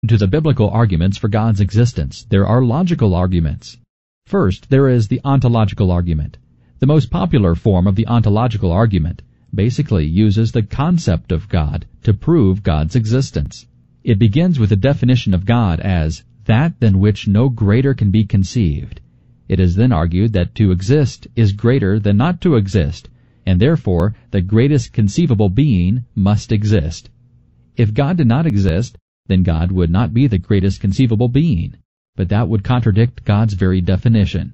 To the biblical arguments for God's existence, there are logical arguments. First, there is the ontological argument. The most popular form of the ontological argument basically uses the concept of God to prove God's existence. It begins with a definition of God as that than which no greater can be conceived. It is then argued that to exist is greater than not to exist, and therefore the greatest conceivable being must exist. If God did not exist, then God would not be the greatest conceivable being, but that would contradict God's very definition.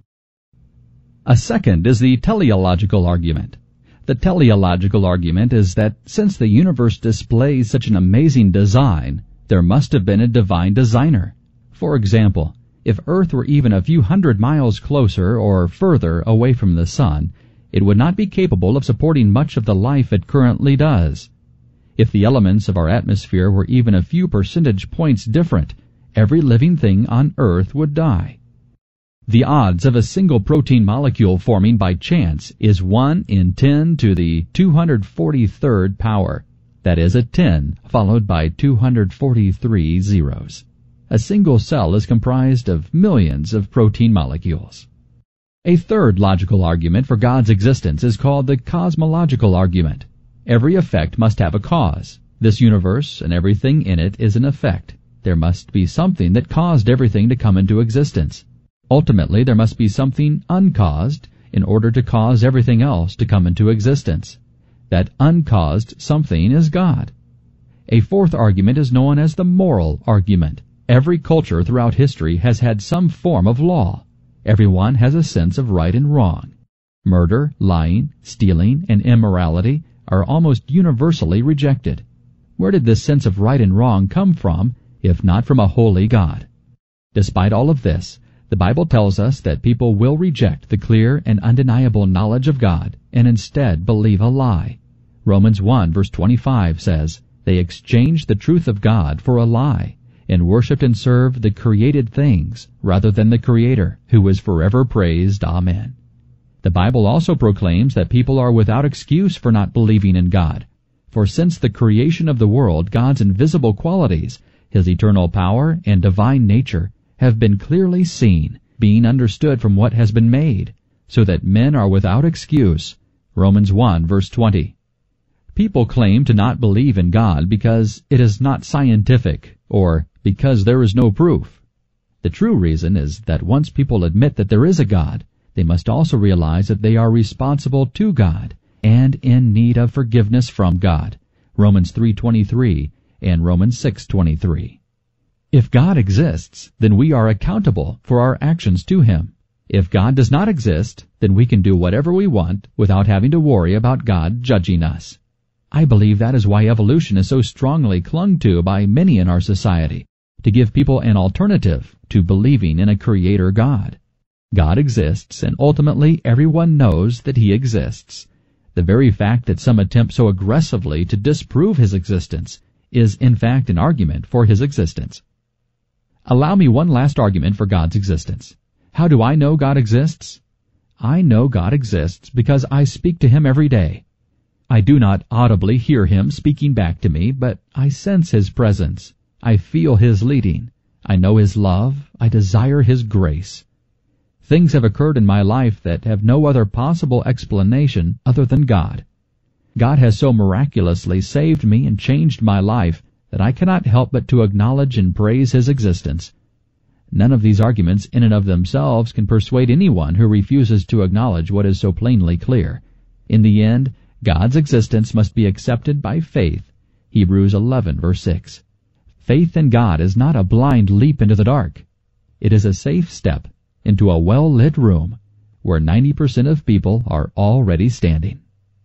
A second is the teleological argument. The teleological argument is that since the universe displays such an amazing design, there must have been a divine designer. For example, if Earth were even a few hundred miles closer or further away from the Sun, it would not be capable of supporting much of the life it currently does. If the elements of our atmosphere were even a few percentage points different, every living thing on Earth would die. The odds of a single protein molecule forming by chance is 1 in 10 to the 243rd power. That is a 10 followed by 243 zeros. A single cell is comprised of millions of protein molecules. A third logical argument for God's existence is called the cosmological argument. Every effect must have a cause. This universe and everything in it is an effect. There must be something that caused everything to come into existence. Ultimately, there must be something uncaused in order to cause everything else to come into existence. That uncaused something is God. A fourth argument is known as the moral argument. Every culture throughout history has had some form of law. Everyone has a sense of right and wrong. Murder, lying, stealing, and immorality are almost universally rejected. Where did this sense of right and wrong come from, if not from a holy God? Despite all of this, the Bible tells us that people will reject the clear and undeniable knowledge of God and instead believe a lie. Romans 1 verse 25 says, "They exchanged the truth of God for a lie, and worshipped and served the created things rather than the Creator, who is forever praised. Amen." The Bible also proclaims that people are without excuse for not believing in God. For since the creation of the world, God's invisible qualities, His eternal power and divine nature, have been clearly seen, being understood from what has been made, so that men are without excuse. Romans 1 verse 20. People claim to not believe in God because it is not scientific, or because there is no proof. The true reason is that once people admit that there is a God, they must also realize that they are responsible to God and in need of forgiveness from God. Romans 3:23 and Romans 6:23. If God exists, then we are accountable for our actions to Him. If God does not exist, then we can do whatever we want without having to worry about God judging us. I believe that is why evolution is so strongly clung to by many in our society, to give people an alternative to believing in a Creator God. God exists, and ultimately everyone knows that He exists. The very fact that some attempt so aggressively to disprove His existence is in fact an argument for His existence. Allow me one last argument for God's existence. How do I know God exists? I know God exists because I speak to Him every day. I do not audibly hear Him speaking back to me, but I sense His presence. I feel His leading. I know His love. I desire His grace. Things have occurred in my life that have no other possible explanation other than God. God has so miraculously saved me and changed my life that I cannot help but to acknowledge and praise His existence. None of these arguments in and of themselves can persuade anyone who refuses to acknowledge what is so plainly clear. In the end, God's existence must be accepted by faith. Hebrews 11 verse 6. Faith in God is not a blind leap into the dark. It is a safe step into a well-lit room where 90% of people are already standing.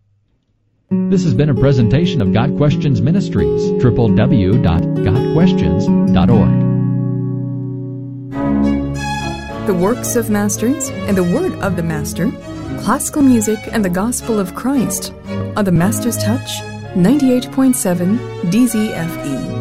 This has been a presentation of God Questions Ministries, www.godquestions.org. The works of masters and the word of the master, classical music and the gospel of Christ on the Master's Touch 98.7 DZFE.